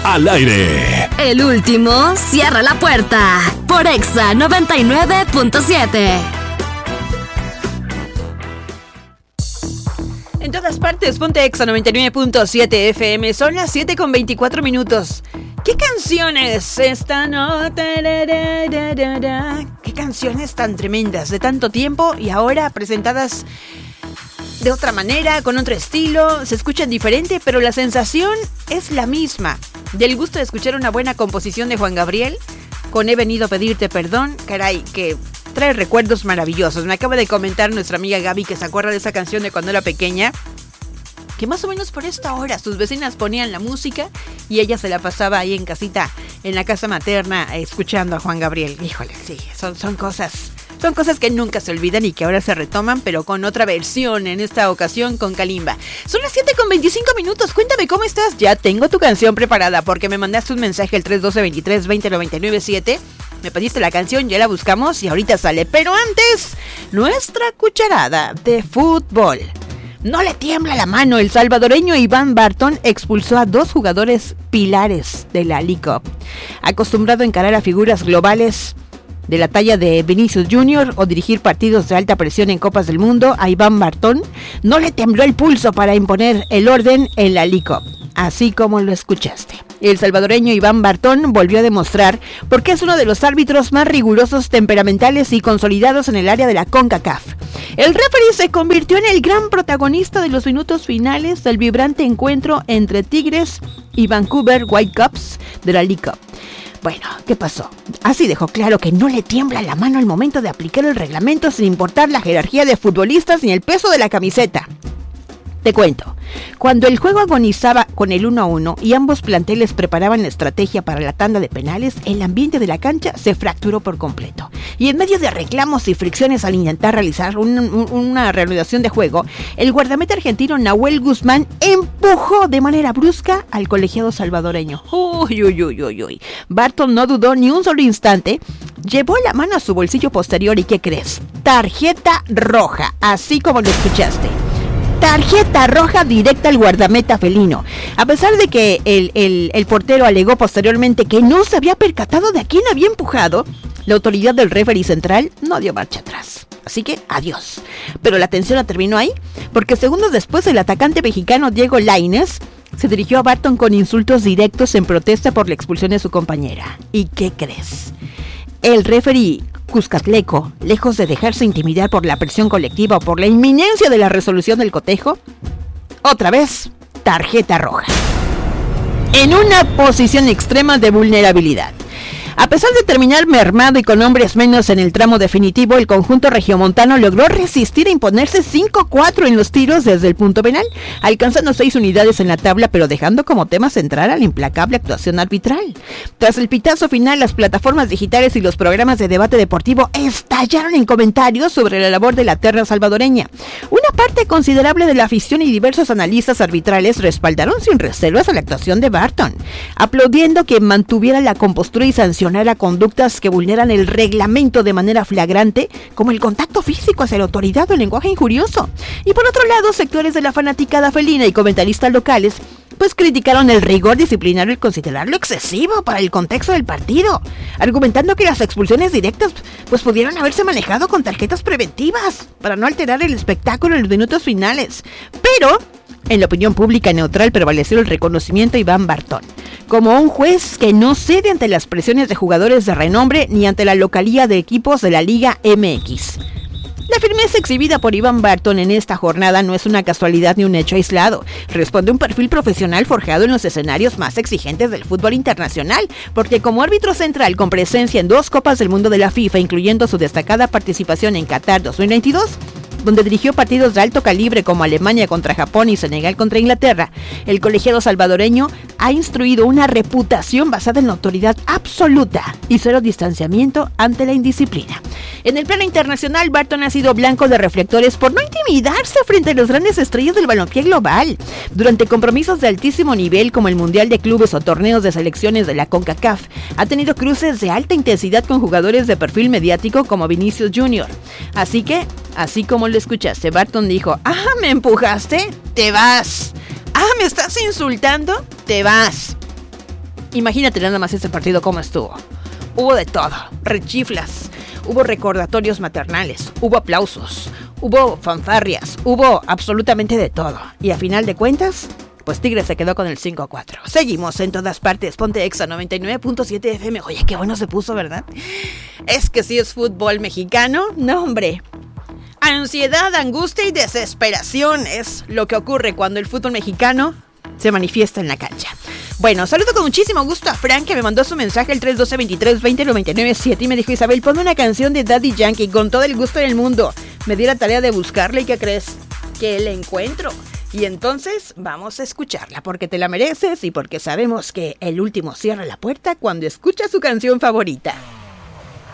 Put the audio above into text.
al aire. El último cierra la puerta por Exa 99.7. En todas partes, ponte Exa 99.7 FM. Son las 7:24. ¿Qué canciones están? ¿Qué canciones tan tremendas de tanto tiempo y ahora presentadas de otra manera, con otro estilo? Se escuchan diferente, pero la sensación es la misma. Del gusto de escuchar una buena composición de Juan Gabriel con He venido a pedirte perdón. Caray, que trae recuerdos maravillosos. Me acaba de comentar nuestra amiga Gaby que se acuerda de esa canción de cuando era pequeña, que más o menos por esta hora sus vecinas ponían la música y ella se la pasaba ahí en casita, en la casa materna, escuchando a Juan Gabriel. Híjole, sí, son cosas que nunca se olvidan y que ahora se retoman, pero con otra versión, en esta ocasión con Kalimba. Son las 7:25. Cuéntame cómo estás. Ya tengo tu canción preparada porque me mandaste un mensaje al 312-23-20-99-7. Me pediste la canción, ya la buscamos y ahorita sale. Pero antes, nuestra cucharada de fútbol. No le tiembla la mano. El salvadoreño Iván Barton expulsó a 2 jugadores pilares de la League Cup. Acostumbrado a encarar a figuras globales de la talla de Vinicius Jr. o dirigir partidos de alta presión en Copas del Mundo, a Iván Barton no le tembló el pulso para imponer el orden en la League Cup, así como lo escuchaste. El salvadoreño Iván Barton volvió a demostrar por qué es uno de los árbitros más rigurosos, temperamentales y consolidados en el área de la CONCACAF. El referee se convirtió en el gran protagonista de los minutos finales del vibrante encuentro entre Tigres y Vancouver Whitecaps de la League Cup. Bueno, ¿qué pasó? Así dejó claro que no le tiembla la mano al momento de aplicar el reglamento sin importar la jerarquía de futbolistas ni el peso de la camiseta. Te cuento, cuando el juego agonizaba con el 1-1 y ambos planteles preparaban la estrategia para la tanda de penales, el ambiente de la cancha se fracturó por completo. Y en medio de reclamos y fricciones al intentar realizar una reanudación de juego, el guardameta argentino Nahuel Guzmán empujó de manera brusca al colegiado salvadoreño. Uy. Barton no dudó ni un solo instante, llevó la mano a su bolsillo posterior y ¿qué crees? Tarjeta roja, así como lo escuchaste. Tarjeta roja directa al guardameta felino. A pesar de que el portero alegó posteriormente que no se había percatado de a quién había empujado, la autoridad del referee central no dio marcha atrás. Así que adiós. Pero la tensión no terminó ahí, porque segundos después el atacante mexicano Diego Lainez se dirigió a Barton con insultos directos en protesta por la expulsión de su compañera. ¿Y qué crees? El referee cuscatleco, lejos de dejarse intimidar por la presión colectiva o por la inminencia de la resolución del cotejo, otra vez, tarjeta roja. En una posición extrema de vulnerabilidad. A pesar de terminar mermado y con hombres menos en el tramo definitivo, el conjunto regiomontano logró resistir e imponerse 5-4 en los tiros desde el punto penal, alcanzando 6 unidades en la tabla, pero dejando como tema central a la implacable actuación arbitral. Tras el pitazo final, las plataformas digitales y los programas de debate deportivo estallaron en comentarios sobre la labor de la terna salvadoreña. Una parte considerable de la afición y diversos analistas arbitrales respaldaron sin reservas a la actuación de Barton, aplaudiendo que mantuviera la compostura y sancionara conductas que vulneran el reglamento de manera flagrante, como el contacto físico hacia la autoridad o el lenguaje injurioso. Y por otro lado, sectores de la fanaticada felina y comentaristas locales pues criticaron el rigor disciplinario y considerarlo excesivo para el contexto del partido, argumentando que las expulsiones directas pues pudieron haberse manejado con tarjetas preventivas para no alterar el espectáculo en los minutos finales. Pero en la opinión pública neutral prevaleció el reconocimiento a Iván Barton como un juez que no cede ante las presiones de jugadores de renombre ni ante la localía de equipos de la Liga MX. La firmeza exhibida por Iván Barton en esta jornada no es una casualidad ni un hecho aislado. Responde a un perfil profesional forjado en los escenarios más exigentes del fútbol internacional, porque como árbitro central con presencia en 2 Copas del Mundo de la FIFA, incluyendo su destacada participación en Qatar 2022, donde dirigió partidos de alto calibre como Alemania contra Japón y Senegal contra Inglaterra, el colegiado salvadoreño ha instruido una reputación basada en la autoridad absoluta y cero distanciamiento ante la indisciplina. En el plano internacional, Barton ha sido blanco de reflectores por no intimidarse frente a las grandes estrellas del balompié global. Durante compromisos de altísimo nivel como el Mundial de Clubes o torneos de selecciones de la CONCACAF, ha tenido cruces de alta intensidad con jugadores de perfil mediático como Vinicius Jr. Así que, así como lo escuchaste, Barton dijo: "Ah, ¿me empujaste? Te vas. Ah, ¿me estás insultando? Te vas". Imagínate nada más ese partido cómo estuvo. Hubo de todo, rechiflas, hubo recordatorios maternales, hubo aplausos, hubo fanfarrias, hubo absolutamente de todo. Y a final de cuentas, pues Tigres se quedó con el 5-4. Seguimos en todas partes, ponte Exa 99.7 FM. Oye, qué bueno se puso, ¿verdad? Es que si es fútbol mexicano, no hombre. Ansiedad, angustia y desesperación es lo que ocurre cuando el fútbol mexicano se manifiesta en la cancha. Bueno, saludo con muchísimo gusto a Frank, que me mandó su mensaje al 312-23-20-99-7 y me dijo: Isabel, ponme una canción de Daddy Yankee con todo el gusto del mundo. Me di la tarea de buscarla y ¿qué crees? Que la encuentro. Y entonces vamos a escucharla porque te la mereces y porque sabemos que el último cierra la puerta cuando escucha su canción favorita.